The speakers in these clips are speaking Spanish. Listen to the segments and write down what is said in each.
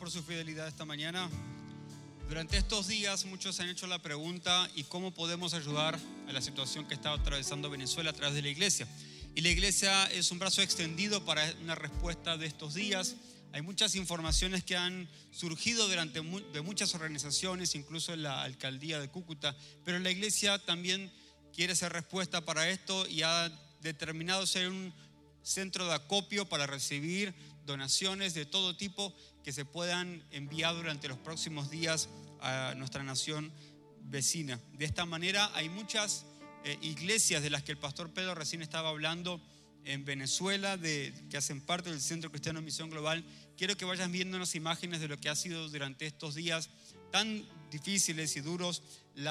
por su fidelidad esta mañana. Durante estos días muchos han hecho la pregunta: ¿y cómo podemos ayudar a la situación que está atravesando Venezuela a través de la iglesia? Y la iglesia es un brazo extendido para una respuesta de estos días. Hay muchas informaciones que han surgido de muchas organizaciones, incluso en la alcaldía de Cúcuta, pero la iglesia también quiere ser respuesta para esto y ha determinado ser un centro de acopio para recibir donaciones de todo tipo que se puedan enviar durante los próximos días a nuestra nación vecina. De esta manera hay muchas iglesias de las que el pastor Pedro recién estaba hablando en Venezuela, que hacen parte del Centro Cristiano de Misión Global. Quiero que vayan viendo unas imágenes de lo que ha sido durante estos días tan difíciles y duros,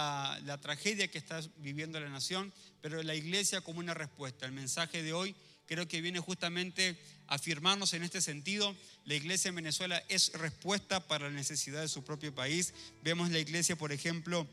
la tragedia que está viviendo la nación, pero la iglesia como una respuesta. El mensaje de hoy creo que viene justamente a afirmarnos en este sentido. La iglesia en Venezuela es respuesta para la necesidad de su propio país. Vemos la iglesia, por ejemplo,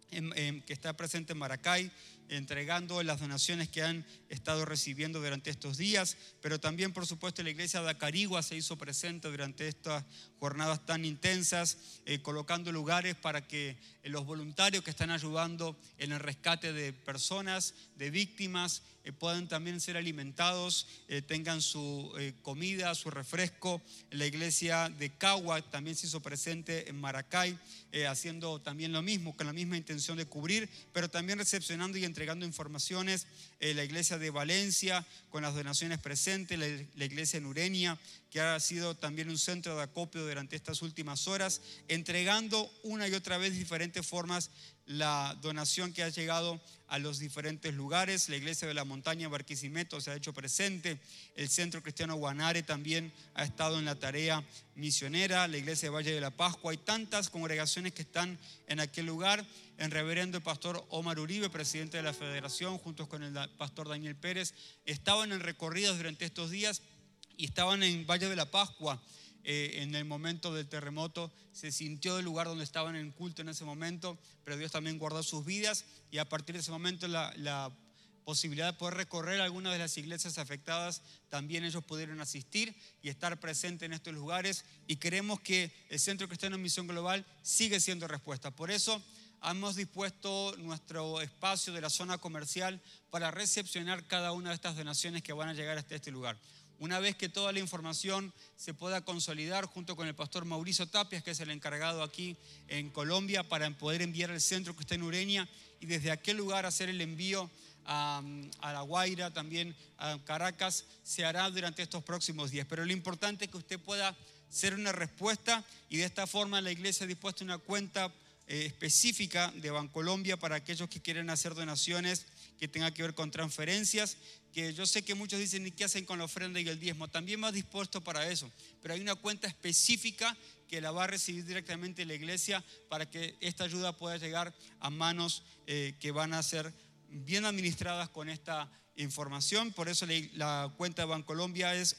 que está presente en Maracay, entregando las donaciones que han estado recibiendo durante estos días, pero también, por supuesto, la iglesia de Acarigua se hizo presente durante estas jornadas tan intensas, colocando lugares para que los voluntarios que están ayudando en el rescate de personas, de víctimas, puedan también ser alimentados, tengan su comida, su refresco. La iglesia de Cagua también se hizo presente en Maracay, haciendo también lo mismo, con la misma intención de cubrir, pero también recepcionando y entregando informaciones. La iglesia de Valencia, con las donaciones presentes, la iglesia en Urenia, que ha sido también un centro de acopio durante estas últimas horas, entregando una y otra vez de diferentes formas la donación que ha llegado a los diferentes lugares. La iglesia de la montaña Barquisimeto se ha hecho presente, el Centro Cristiano Guanare también ha estado en la tarea misionera, la iglesia de Valle de la Pascua. Hay tantas congregaciones que están en aquel lugar. El reverendo pastor Omar Uribe, presidente de la federación, junto con el pastor Daniel Pérez, estaban en recorridos durante estos días y estaban en Valle de la Pascua. En el momento del terremoto se sintió el lugar donde estaban en culto en ese momento, pero Dios también guardó sus vidas, y a partir de ese momento la posibilidad de poder recorrer algunas de las iglesias afectadas, también ellos pudieron asistir y estar presentes en estos lugares, y creemos que el Centro Cristiano de Misión Global sigue siendo respuesta. Por eso hemos dispuesto nuestro espacio de la zona comercial para recepcionar cada una de estas donaciones que van a llegar hasta este lugar. Una vez que toda la información se pueda consolidar junto con el pastor Mauricio Tapias, que es el encargado aquí en Colombia, para poder enviar al centro que está en Urenia, y desde aquel lugar hacer el envío a La Guaira, también a Caracas, se hará durante estos próximos días. Pero lo importante es que usted pueda ser una respuesta, y de esta forma la iglesia ha dispuesto una cuenta específica de Bancolombia para aquellos que quieren hacer donaciones que tengan que ver con transferencias, que yo sé que muchos dicen: ¿y qué hacen con la ofrenda y el diezmo? También va dispuesto para eso, pero hay una cuenta específica que la va a recibir directamente la iglesia para que esta ayuda pueda llegar a manos que van a ser bien administradas con esta información. Por eso la cuenta de Bancolombia es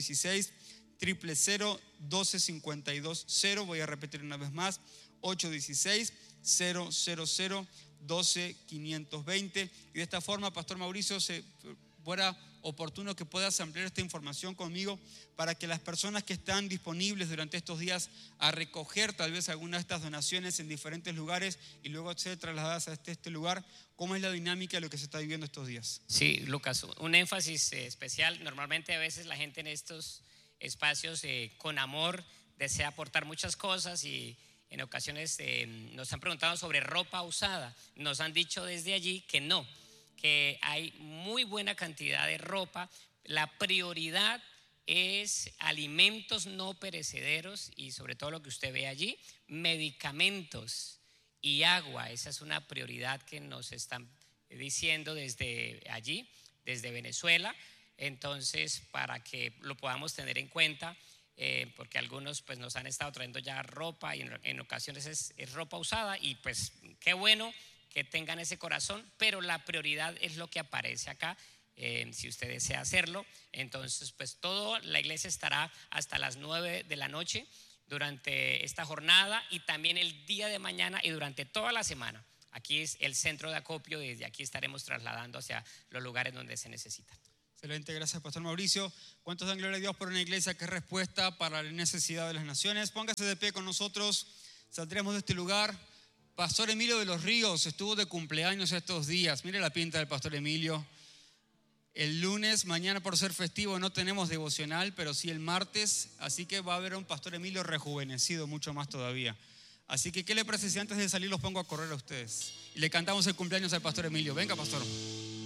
816-000-1252. Voy a repetir una vez más: 816-000-12-520. Y de esta forma, Pastor Mauricio, fuera oportuno que puedas ampliar esta información conmigo para que las personas que están disponibles durante estos días a recoger tal vez algunas de estas donaciones en diferentes lugares y luego ser trasladadas a este lugar. ¿Cómo es la dinámica de lo que se está viviendo estos días? Sí, Lucas, un énfasis especial. Normalmente a veces la gente en estos espacios con amor desea aportar muchas cosas, y en ocasiones nos han preguntado sobre ropa usada. Nos han dicho desde allí que no, que hay muy buena cantidad de ropa. La prioridad es alimentos no perecederos, y sobre todo lo que usted ve allí, medicamentos y agua. Esa es una prioridad que nos están diciendo desde allí, desde Venezuela. Entonces, para que lo podamos tener en cuenta, porque algunos pues nos han estado trayendo ya ropa, y en ocasiones es ropa usada, y pues qué bueno que tengan ese corazón, pero la prioridad es lo que aparece acá. Si usted desea hacerlo, entonces pues la iglesia estará hasta las 9 de la noche durante esta jornada, y también el día de mañana y durante toda la semana. Aquí es el centro de acopio, desde aquí estaremos trasladando hacia los lugares donde se necesitan. Excelente, gracias, Pastor Mauricio. ¿Cuántos dan gloria a Dios por una iglesia que es respuesta para la necesidad de las naciones? Póngase de pie con nosotros, saldremos de este lugar. Pastor Emilio de los Ríos estuvo de cumpleaños estos días. Mire la pinta del Pastor Emilio. El lunes, mañana por ser festivo, no tenemos devocional, pero sí el martes. Así que va a haber un Pastor Emilio rejuvenecido mucho más todavía. Así que, ¿qué le parece si antes de salir los pongo a correr a ustedes? Y le cantamos el cumpleaños al Pastor Emilio. Venga, pastor.